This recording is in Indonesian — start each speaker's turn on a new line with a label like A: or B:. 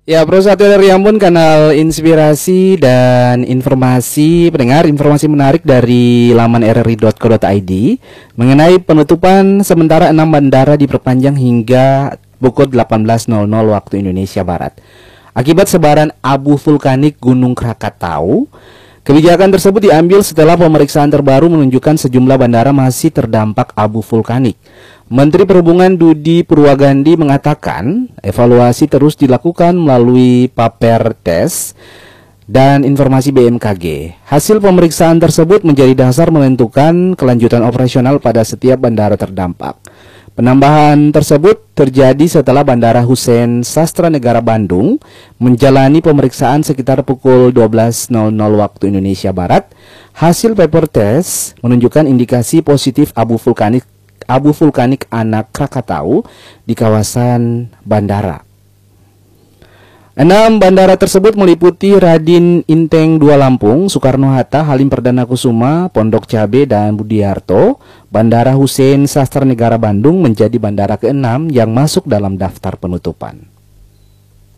A: Ya, Bro Satyo dari Ambon, kanal inspirasi dan informasi pendengar, informasi menarik dari laman rri.co.id mengenai penutupan sementara 6 bandara diperpanjang hingga pukul 18.00 waktu Indonesia Barat. Akibat sebaran abu vulkanik Gunung Krakatau, kebijakan tersebut diambil setelah pemeriksaan terbaru menunjukkan sejumlah bandara masih terdampak abu vulkanik. Menteri Perhubungan Budi Purwagandi mengatakan evaluasi terus dilakukan melalui paper test dan informasi BMKG. Hasil pemeriksaan tersebut menjadi dasar menentukan kelanjutan operasional pada setiap bandara terdampak. Penambahan tersebut terjadi setelah Bandara Hussein Sastranegara Bandung menjalani pemeriksaan sekitar pukul 12.00 waktu Indonesia Barat. Hasil paper test menunjukkan indikasi positif abu vulkanik anak Krakatau di kawasan bandara. 6 bandara tersebut meliputi Radin Inteng 2 Lampung, Soekarno-Hatta, Halim Perdana Kusuma, Pondok Cabe, dan Budiarto. Bandara Hussein Sastranegara Bandung menjadi bandara ke-6 yang masuk dalam daftar penutupan.